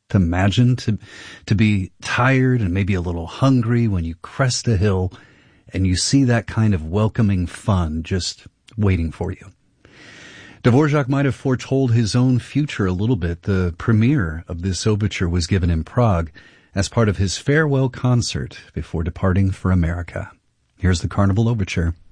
To imagine to be tired and maybe a little hungry when you crest a hill and you see that kind of welcoming fun just waiting for you. Dvorak might have foretold his own future a little bit. The premiere of this overture was given in Prague as part of his farewell concert before departing for America. Here's the Carnival Overture.